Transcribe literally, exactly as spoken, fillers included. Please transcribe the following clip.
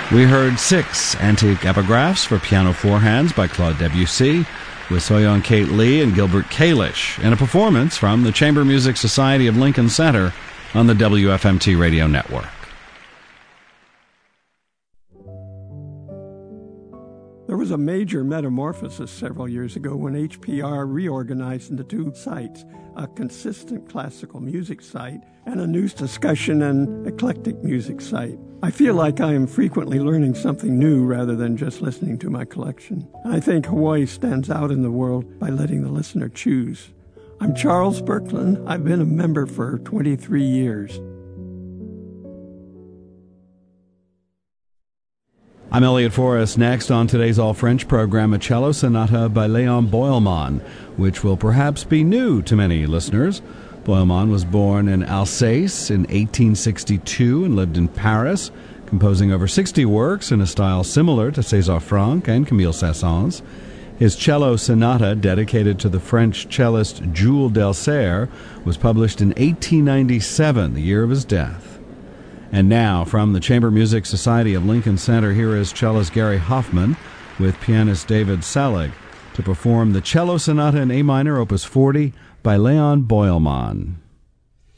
We heard six antique epigraphs for piano four hands by Claude Debussy with So-Young Kate Lee and Gilbert Kalish, and a performance from the Chamber Music Society of Lincoln Center on the W F M T radio network. There was a major metamorphosis several years ago when H P R reorganized into two sites, a consistent classical music site and a news discussion and eclectic music site. I feel like I am frequently learning something new rather than just listening to my collection. I think Hawaii stands out in the world by letting the listener choose. I'm Charles Birkeland. I've been a member for twenty-three years. I'm Elliot Forrest. Next on today's All-French program, a cello sonata by Léon Boëlmann, which will perhaps be new to many listeners. Boëlmann was born in Alsace in eighteen sixty-two and lived in Paris, composing over sixty works in a style similar to César Franck and Camille Saint-Saëns. His cello sonata, dedicated to the French cellist Jules Delcerre, was published in eighteen ninety-seven, the year of his death. And now, from the Chamber Music Society of Lincoln Center, here is cellist Gary Hoffman with pianist David Salig to perform the cello sonata in A minor, opus forty, by Léon Boëlmann.